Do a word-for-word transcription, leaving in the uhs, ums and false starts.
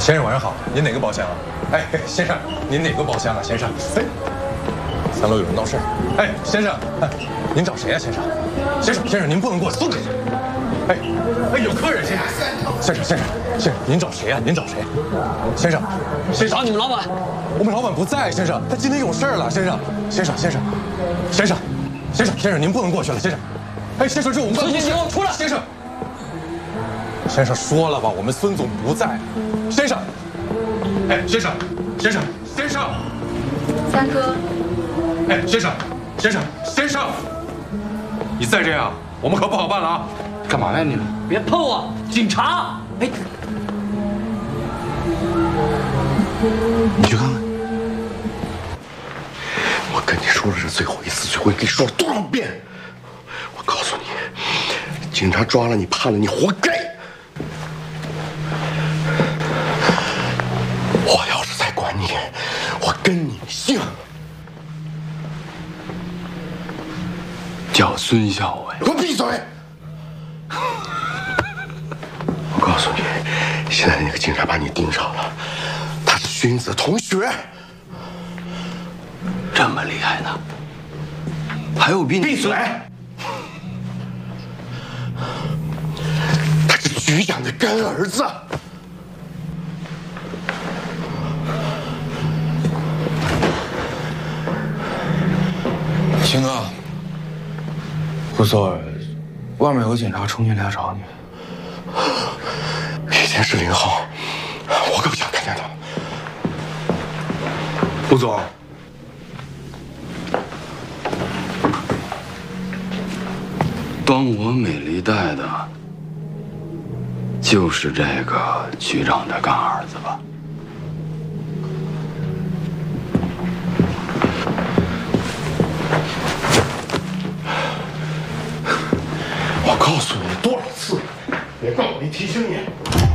先生晚上好，您哪个包厢啊？哎，先生，您哪个包厢啊？先生，哎，三楼有人闹事儿。哎，先生，哎，您找谁呀、啊？先生，先生，先生，您不能过来，松开！哎，哎，有客人，先生，先生，先生，先生，您找谁呀、啊？您找谁？先生，先生， 找你们老板。 我们老板不在，先生，他今天有事儿了，先生，先生，先生，先生，先生，先生，您不能过去了，先生。哎，先生，这我们办公室， 孙先生，出来， 先生。先生说了吧，我们孙总不在。先生，哎，先生，先生，先生， 三哥， 哎，先生，先生，先生，你再这样，我们可不好办了啊！ 干嘛呀你？ 别碰我，警察！哎， 你去看看。我跟你说了是最后一次，最后跟你说了多少遍？我告诉你，警察抓了你，判了你，活该！我要是再管你，我跟你姓，叫孙孝伟。给我闭嘴！我告诉你，现在那个警察把你盯上了，他是荀子同学。 这么厉害呢？还有比你…… 闭嘴！他是局长的干儿子。 秦哥，不错，外面有警察冲进来找你。 以前是零号，我可不想看见他。吴总， 帮我美丽贷的，就是这个局长的干儿子吧？ 我告诉你多少次，别怪我没提醒你。